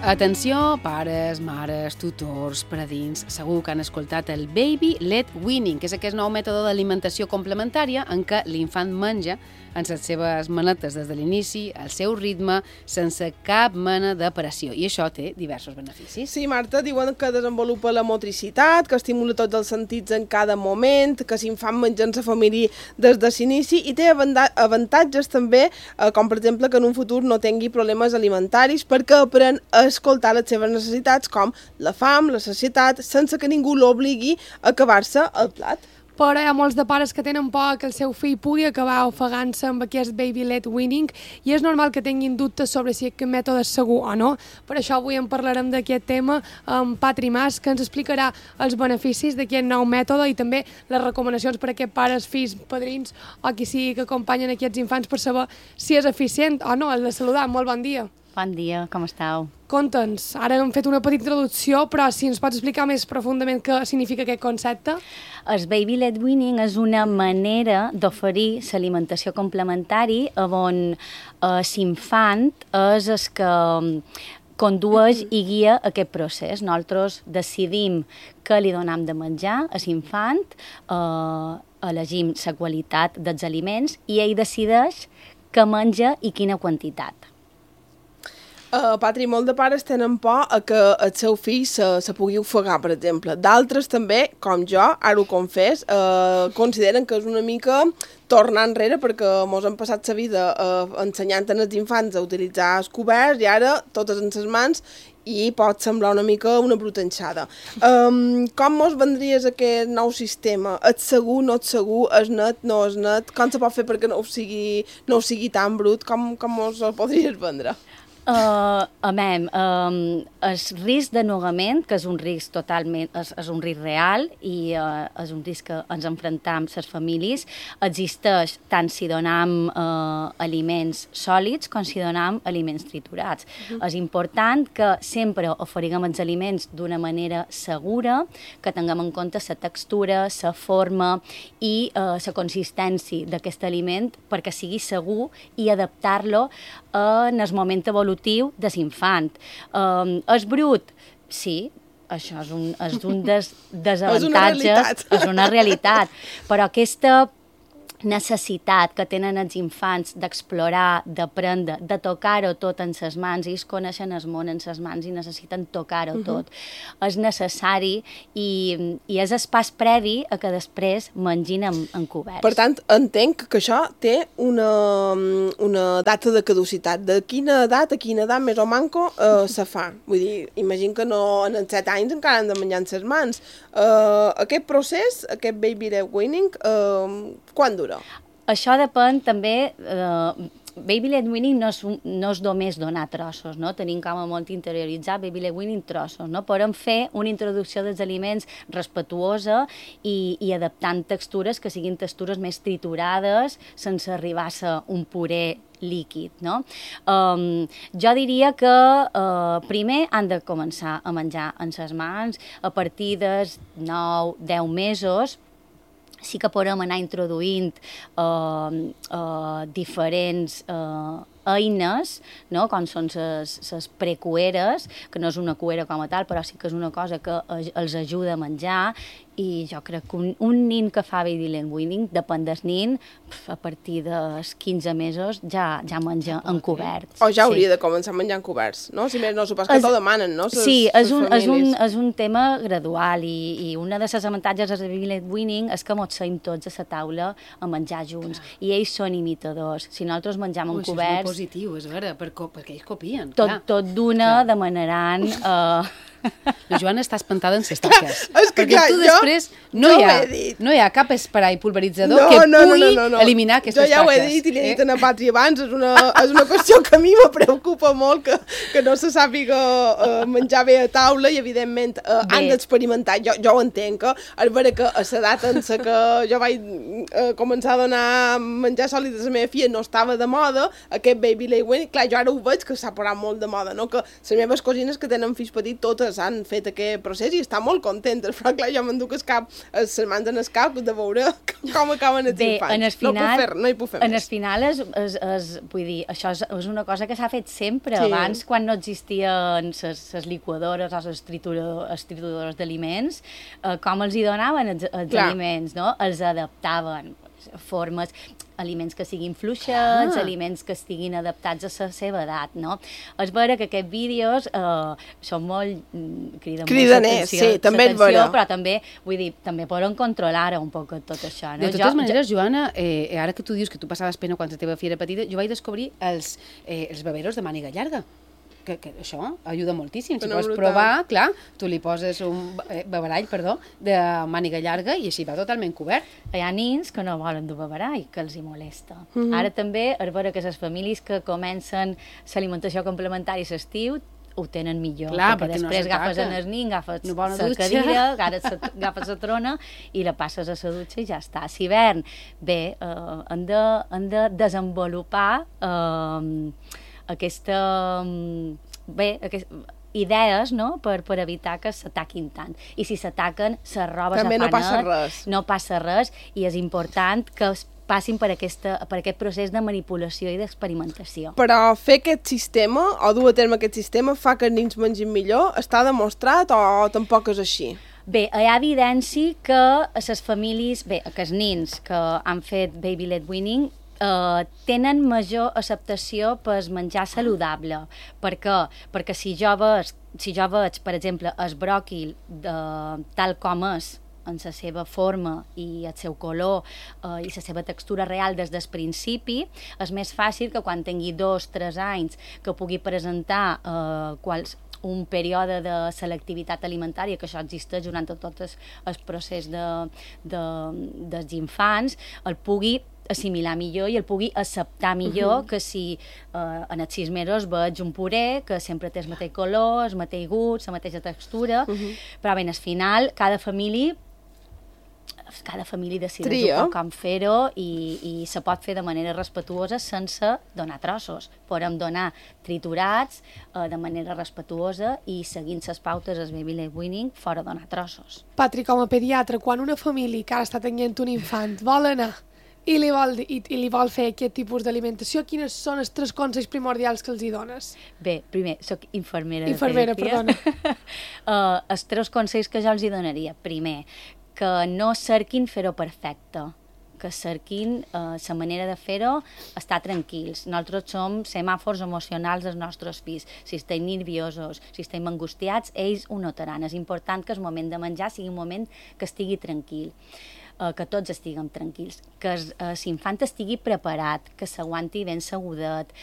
Atenció, pares, mares, tutors, predins, segur que han escoltat el Baby Led Weaning, que és aquest nou mètode d'alimentació complementària en què l'infant menja en les seves manetes des de l'inici, al seu ritme, sense cap mena de pressió. I això té diversos beneficis. Sí, Marta, diuen que desenvolupa la motricitat, que estimula tots els sentits en cada moment, que l'infant menja en la família des de l'inici i té avantatges també, com per exemple que en un futur no tingui problemes alimentaris perquè aprèn a escoltar les seves necessitats com la fam, la sacietat, sense que ningú l'obligui a acabar-se el plat. Però hi ha molts de pares que tenen por que el seu fill pugui acabar ofegant-se amb aquest Baby Led Weaning i és normal que tinguin dubtes sobre si aquest mètode és segur o no. Per això avui en parlarem d'aquest tema amb Patri Mas, que ens explicarà els beneficis d'aquest nou mètode i també les recomanacions per a aquests pares, fills, padrins o qui sigui que acompanyen aquests infants per saber si és eficient o no. El de saludar, molt bon dia. Bon dia, com esteu? Conta'ns, ara hem fet una petita introducció, però si ens pots explicar més profundament què significa aquest concepte? El Baby Led Weaning és una manera d'oferir l'alimentació complementari on l'infant és el que condueix i guia aquest procés. Nosaltres decidim què li donem de menjar a l'infant, elegim la qualitat dels aliments i ell decideix què menja i quina quantitat. Patri, molt de pares tenen por a que el seu fill se pugui ofegar, per exemple. D'altres també, com jo, ara ho confés, consideren que és una mica tornar enrere perquè mos han passat la vida ensenyant als infants a utilitzar els coberts i ara totes en les mans i pot semblar una mica una brutanxada. Com mos vendries aquest nou sistema? És segur, no és segur? És net, no és net? Com se pot fer perquè no ho sigui tan brut? Com mos el podries vendre? El risc d'anogament, que és un risc totalment, és un risc real i és un risc que ens enfrontem les famílies, existeix tant si donam aliments sòlids com si donam aliments triturats. És important que sempre oferiguem els aliments d'una manera segura, que tinguem en compte la textura, la forma i la consistència d'aquest aliment perquè sigui segur i adaptar-lo en el moment evolutiu de l'infant. És brut? Sí, això és un desavantatges, és una realitat, però aquesta necessitat que tenen els infants d'explorar, d'aprendre, de tocar-ho tot en ses mans, ells coneixen el món en ses mans i necessiten tocar-ho tot. És necessari i és el pas previ a que després mengin en coberts. Per tant, entenc que això té una data de caducitat. De quina edat a quina edat més o manco se fa? Vull dir, imagino que no en els 7 anys encara han de menjar en ses mans. Aquest procés, aquest Baby Led Weaning, quan dura? Això depèn també... Baby Led Weaning no és només donar trossos, no? Tenim com a molt interioritzar Baby Led Weaning trossos, no? Podem fer una introducció dels aliments respectuosa i adaptant textures que siguin textures més triturades sense arribar a ser un puré líquid, no? Jo diria que primer han de començar a menjar en ses mans a partir dels 9-10 mesos. Sí que podem anar introduint diferents eines, no? Com són les precueres, que no és una cuera com a tal, però sí que és una cosa que els ajuda a menjar, i jo crec que un nin que fa Baby Led Weaning, depèn del nin, a partir dels 15 mesos ja menja en coberts. O ja hauria de començar a menjar en coberts, no? Si més no, supos que t'ho demanen, no? Sí, és un tema gradual i una de les avantatges del Baby Led Weaning és que mos seiem tots a la taula a menjar junts, i ells són imitadors. Si nosaltres menjam en coberts... Això és molt positiu, és vera, perquè ells copien. Tot d'una demanaran... La Joana està espantada en ses toques. Perquè tu després no hi ha cap spray pulveritzador que pugui eliminar aquestes toques. Jo ja ho he dit i li he dit a na Patri abans, és una qüestió que a mi me preocupa molt, que no se sàpiga menjar bé a taula i evidentment han d'experimentar. Jo ho entenc, és vera que a l'edat en què jo vaig començar a donar menjar sòlid a la meva filla no estava de moda, aquest Baby Led Weaning, clar, jo ara ho veig que s'ha posat molt de moda, no? Que les meves cosines que tenen fills petits totes s'han fet aquest procés i estan molt contentes, però clar, jo m'enduc el cap, les mans en el cap de veure com acaben els infants. No hi puc fer més. En el final, vull dir, això és una cosa que s'ha fet sempre. Sí. Abans, quan no existien les liquadores o els trituradors d'aliments, com els hi donaven els aliments, no? Els adaptaven formes, aliments que siguin fluixets, aliments que estiguin adaptats a la seva edat, no? És vera que aquests vídeos són molt... cridaners, sí, també és vera. Però també, vull dir, també poden controlar un poc tot això, no? De totes maneres, Joana, ara que tu dius que tu passaves pena quan la teva filla era petita, jo vaig descobrir els beberos de màniga llarga. Que això ajuda moltíssim. Si pots provar, clar, tu li poses un beberall, de màniga llarga i així va totalment cobert. Hi ha nins que no volen dur beberall, que els hi molesta. Ara també és vera que les famílies que comencen l'alimentació complementària a l'estiu ho tenen millor, clar, perquè després agafes en el nin, agafes la cadira, agafes la trona i la passes a la dutxa i ja està. Si hivern, bé, han de desenvolupar idees, no?, per evitar que s'ataquin tant. I si s'ataquen, les robes també no passa res. No passa res, i és important que passin per aquest procés de manipulació i d'experimentació. Però fer aquest sistema, o dur a terme aquest sistema, fa que els nins mengin millor? Està demostrat o tampoc és així? Bé, hi ha evidència que les famílies, que els nins que han fet baby-led weaning tenen major acceptació per menjar saludable. Per què? Perquè si jo veig, per exemple, el bròquil tal com és, en la seva forma i el seu color i la seva textura real des del principi, és més fàcil que quan tingui 2-3 anys que pugui presentar un període de selectivitat alimentària, que això existeix durant tot el procés dels infants, el pugui assimilar millor i el pugui acceptar millor que si en els 6 mesos veig un puré que sempre té el mateix color, el mateix gust, la mateixa textura, però bé, al final cada família decideix un poc com fer-ho i se pot fer de manera respectuosa sense donar trossos. Podem donar triturats de manera respectuosa i seguint les pautes del baby-led weaning fora donar trossos. Patri, com a pediatre, quan una família que ara està tenint un infant vol anar i li vol fer aquest tipus d'alimentació, quines són els 3 consells primordials que els hi dones? Bé, primer, soc infermera de pediatria. Perdona. Els 3 consells que jo els hi donaria. Primer, que no cerquin fer-ho perfecte, que cerquin la manera de fer-ho, estar tranquils. Nosaltres som semàfors emocionals dels nostres fills. Si estem nerviosos, si estem angustiats, ells ho notaran. És important que el moment de menjar sigui un moment que estigui tranquil, que tots estiguem tranquils, que l'infant estigui preparat, que s'aguanti ben segudet,